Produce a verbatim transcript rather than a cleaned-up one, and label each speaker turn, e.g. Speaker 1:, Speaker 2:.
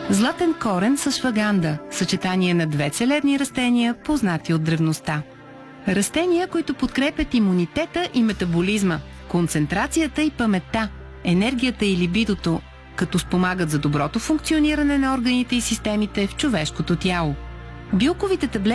Speaker 1: Златен корен с шваганда – съчетание на две целебни растения, познати от древността. Растения, които подкрепят имунитета и метаболизма, концентрацията и паметта, енергията и либидото, като спомагат за доброто функциониране на органите и системите в човешкото тяло. Билковите таблетки